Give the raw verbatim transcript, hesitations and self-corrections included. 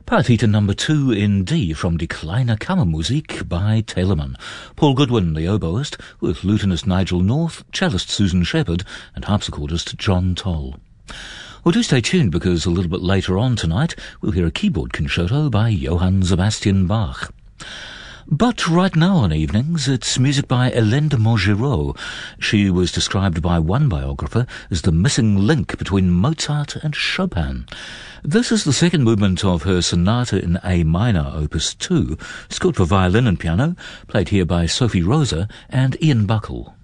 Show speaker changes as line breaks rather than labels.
Partita number two in D from Die Kleine Kammermusik by Telemann. Paul Goodwin, the oboist, with lutenist Nigel North, cellist Susan Shepherd, and harpsichordist John Toll. Well, do stay tuned, because a little bit later on tonight we'll hear a keyboard concerto by Johann Sebastian Bach. But right now on evenings, it's music by Hélène de Montgeroux. She was described by one biographer as the missing link between Mozart and Chopin. This is the second movement of her Sonata in A minor, Opus two, scored for violin and piano, played here by Sophie Rosa and Ian Buckle.